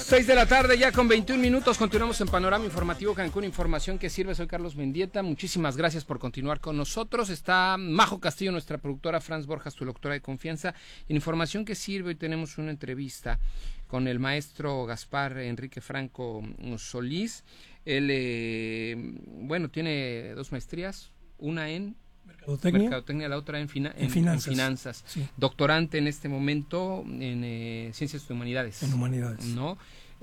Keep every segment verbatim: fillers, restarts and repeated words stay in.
seis de la tarde, ya con veintiún minutos, continuamos en Panorama Informativo Cancún, información que sirve. Soy Carlos Mendieta, muchísimas gracias por continuar con nosotros. Está Majo Castillo, nuestra productora, Franz Borjas, tu doctora de confianza. En información que sirve, hoy tenemos una entrevista con el maestro Gaspar Enrique Franco Solís. Él, eh, bueno, tiene dos maestrías, una en Mercadotecnia, Mercadotecnia la otra en, fina, en, en finanzas, en finanzas. Sí. Doctorante en este momento en eh, Ciencias de Humanidades. En Humanidades. ¿No?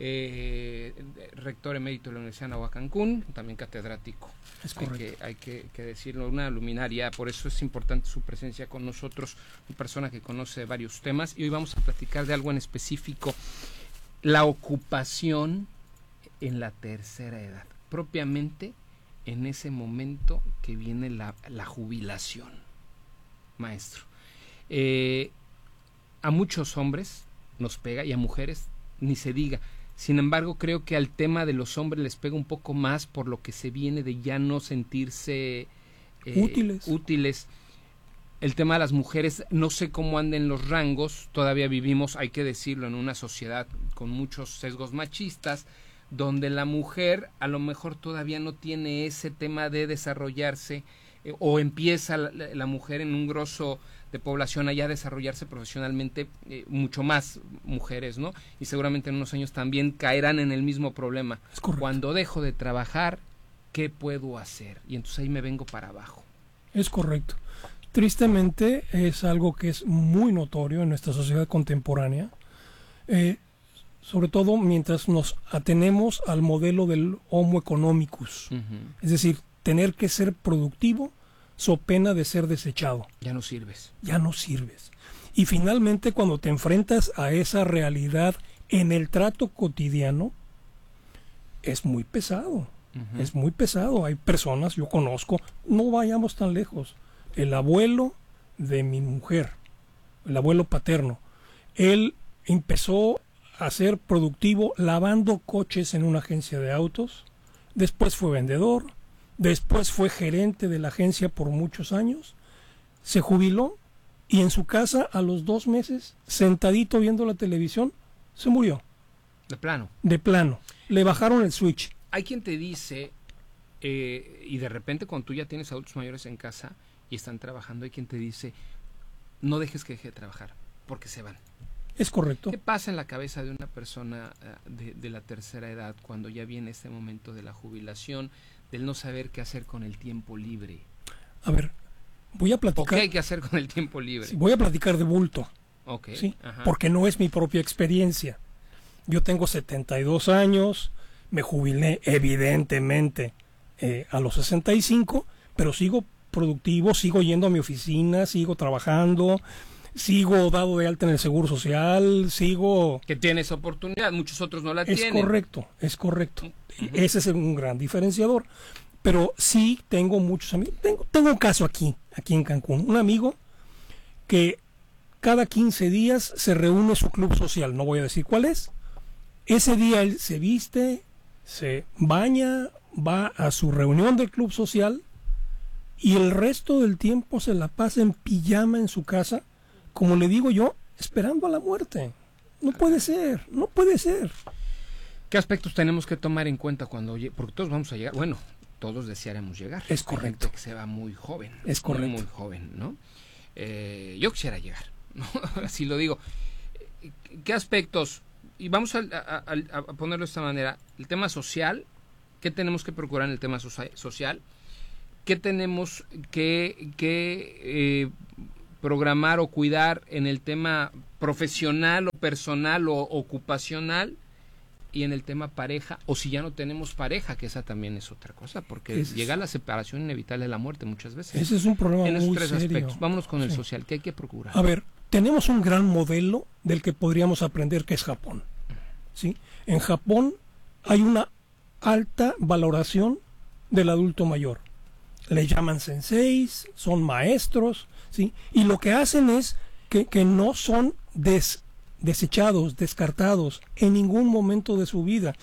Eh, rector emérito de la Universidad de Anáhuac Cancún, también catedrático. Es correcto. Hay, que, hay que, que decirlo, una luminaria, por eso es importante su presencia con nosotros, una persona que conoce varios temas, y hoy vamos a platicar de algo en específico, la ocupación en la tercera edad, propiamente en ese momento que viene la, la jubilación, maestro. Eh, a muchos hombres nos pega y a mujeres ni se diga. Sin embargo, creo que al tema de los hombres les pega un poco más por lo que se viene de ya no sentirse eh, útiles. útiles. El tema de las mujeres, no sé cómo anden los rangos, todavía vivimos, hay que decirlo, en una sociedad con muchos sesgos machistas, donde la mujer a lo mejor todavía no tiene ese tema de desarrollarse, eh, o empieza la, la mujer en un grosso de población allá a desarrollarse profesionalmente, eh, mucho más mujeres, ¿no? Y seguramente en unos años también caerán en el mismo problema. Es correcto. Cuando dejo de trabajar, ¿qué puedo hacer? Y entonces ahí me vengo para abajo. Es correcto. Tristemente es algo que es muy notorio en nuestra sociedad contemporánea. Eh, sobre todo mientras nos atenemos al modelo del homo economicus, uh-huh. Es decir, tener que ser productivo so pena de ser desechado. Ya no sirves. Ya no sirves. Y finalmente, cuando te enfrentas a esa realidad en el trato cotidiano, es muy pesado, uh-huh. Es muy pesado. Hay personas, yo conozco, no vayamos tan lejos, el abuelo de mi mujer, el abuelo paterno, él empezó a ser productivo lavando coches en una agencia de autos, después fue vendedor, después fue gerente de la agencia por muchos años, se jubiló y en su casa a los dos meses, sentadito viendo la televisión, se murió. De plano. De plano. Le bajaron el switch. Hay quien te dice, eh, y de repente cuando tú ya tienes adultos mayores en casa y están trabajando, hay quien te dice, no dejes que deje de trabajar, porque se van. Es correcto. ¿Qué pasa en la cabeza de una persona uh, de, de la tercera edad cuando ya viene este momento de la jubilación, del no saber qué hacer con el tiempo libre? A ver, voy a platicar. ¿O qué hay que hacer con el tiempo libre? Sí, voy a platicar de bulto. Okay. Sí, ajá. Porque no es mi propia experiencia. Yo tengo setenta y dos años, me jubilé evidentemente eh, a los sesenta y cinco, pero sigo productivo, sigo yendo a mi oficina, sigo trabajando, sigo dado de alta en el Seguro Social, sigo... Que tienes oportunidad, muchos otros no la es tienen. Es correcto, es correcto. Uh-huh. Ese es un gran diferenciador. Pero sí tengo muchos amigos. Tengo, tengo un caso aquí, aquí en Cancún. Un amigo que cada quince días se reúne su club social. No voy a decir cuál es. Ese día él se viste, se baña, va a su reunión del club social y el resto del tiempo se la pasa en pijama en su casa, como le digo yo, esperando a la muerte. No puede ser, no puede ser. ¿Qué aspectos tenemos que tomar en cuenta cuando, porque todos vamos a llegar, bueno, todos desearemos llegar. Es correcto. Hay gente que se va muy joven. Es correcto. Muy, muy joven, ¿no? Eh, yo quisiera llegar, ¿no? Así lo digo. ¿Qué aspectos? Y vamos a, a, a, a ponerlo de esta manera. El tema social, ¿qué tenemos que procurar en el tema so- social? ¿Qué tenemos que, que eh, programar o cuidar en el tema profesional o personal o ocupacional? Y en el tema pareja, o si ya no tenemos pareja, que esa también es otra cosa, porque es, llega la separación inevitable de la muerte muchas veces. Ese es un problema en esos muy tres serio. aspectos. Vámonos con el sí. social, ¿qué hay que procurar? A ver, tenemos un gran modelo del que podríamos aprender, que es Japón. ¿Sí? En Japón hay una alta valoración del adulto mayor. Le llaman senseis, son maestros, ¿sí? Y lo que hacen es que, que no son des desechados, descartados en ningún momento de su vida,